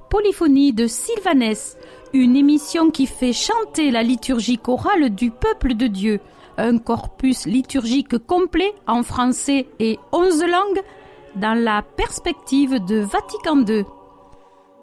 Polyphonie de Sylvanès, une émission qui fait chanter la liturgie chorale du peuple de Dieu. Un corpus liturgique complet en français et 11 langues dans la perspective de Vatican II.